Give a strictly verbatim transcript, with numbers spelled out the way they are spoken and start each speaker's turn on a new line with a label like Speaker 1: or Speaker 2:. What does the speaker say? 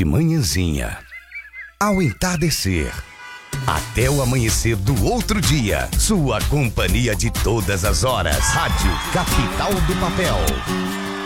Speaker 1: De manhãzinha, ao entardecer, até o amanhecer do outro dia. Sua companhia de todas as horas. Rádio Capital do Papel.